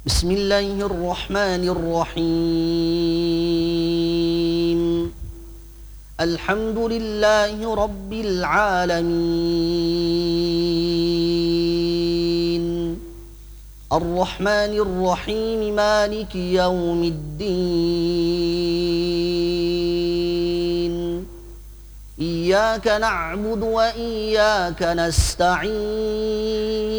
بسم الله الرحمن الرحيم. الحمد لله رب العالمين، الرحمن الرحيم، مالك يوم الدين. إياك نعبد وإياك نستعين،